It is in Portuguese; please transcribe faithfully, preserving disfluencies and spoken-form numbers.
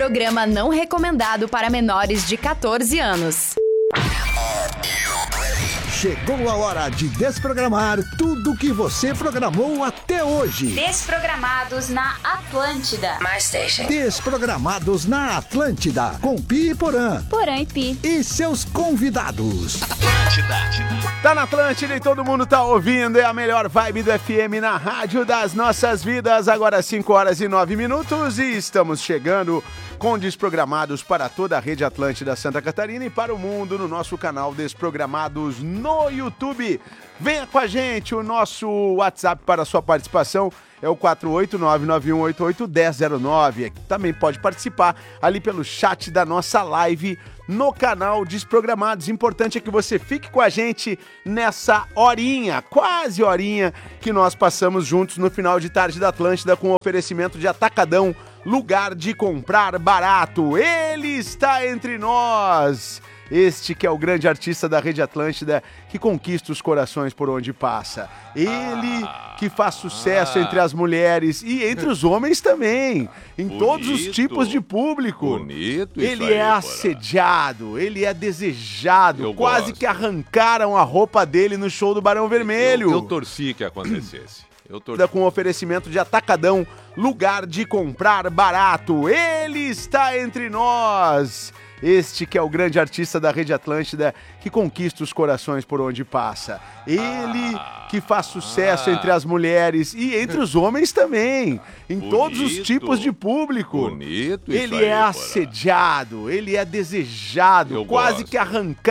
Programa não recomendado para menores de catorze anos. Chegou a hora de desprogramar tudo que você programou até hoje. Desprogramados na Atlântida. My station. Desprogramados na Atlântida, com Pi e Porã. Porã e Pi. E seus convidados. Atlântida. Tá na Atlântida e todo mundo tá ouvindo. É a melhor vibe do F M na rádio das nossas vidas. Agora cinco horas e nove minutos e estamos chegando com Desprogramados para toda a rede Atlântida Santa Catarina e para o mundo no nosso canal Desprogramados no YouTube. Venha com a gente, o nosso WhatsApp para a sua participação é o quatro oito nove nove um oito oito um zero zero nove. Também pode participar ali pelo chat da nossa live no canal Desprogramados. Importante é que você fique com a gente nessa horinha, quase horinha, que nós passamos juntos no final de tarde da Atlântida com o oferecimento de Atacadão, lugar de comprar barato. Ele está entre nós. Este que é o grande artista da Rede Atlântida, que conquista os corações por onde passa. Ele que faz sucesso entre as mulheres e entre os homens também, em bonito, todos os tipos de público. Bonito isso. Ele aí, é assediado, porra. Ele é desejado. Eu quase gosto. Que arrancaram a roupa dele no show do Barão Vermelho. Eu, eu torci que acontecesse. Eu torci. Com oferecimento de Atacadão, lugar de comprar barato. Ele está entre nós. Este que é o grande artista da Rede Atlântida, que conquista os corações por onde passa. Ele que faz sucesso entre as mulheres e entre os homens também, em bonito, todos os tipos de público. Bonito isso Ele aí, é porra. assediado, ele é desejado, eu quase gosto. Que arrancar